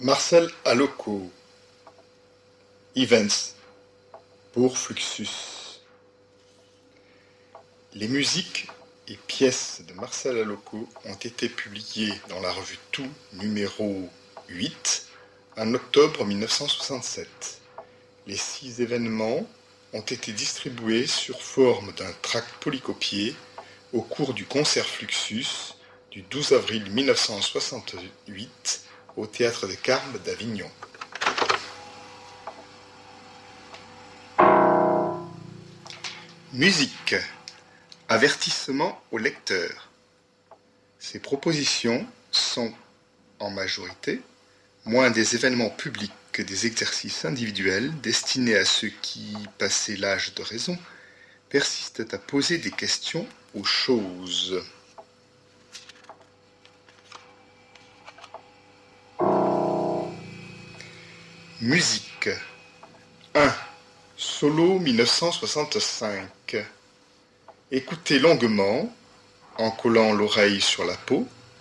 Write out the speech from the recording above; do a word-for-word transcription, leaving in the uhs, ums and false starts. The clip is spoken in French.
Marcel Alocco, Events, pour Fluxus. Les musiques et pièces de Marcel Alocco ont été publiées dans la revue Tout, numéro huit, en octobre mille neuf cent soixante-sept. Les six événements ont été distribués sur forme d'un tract polycopié au cours du concert Fluxus du douze avril mille neuf cent soixante-huit au Théâtre des Carmes d'Avignon. Musique. Avertissement au lecteur. Ces propositions sont, en majorité, moins des événements publics que des exercices individuels destinés à ceux qui, passé l'âge de raison, persistent à poser des questions aux choses. Musique. un. Solo mille neuf cent soixante-cinq. Écoutez longuement, en collant l'oreille sur la peau,